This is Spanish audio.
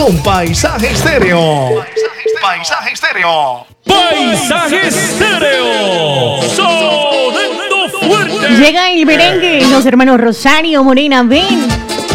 con Paisaje Estéreo. Paisaje Estéreo. Paisaje Estéreo. Sonando fuerte. Llega el merengue, los hermanos Rosario Morena, ven.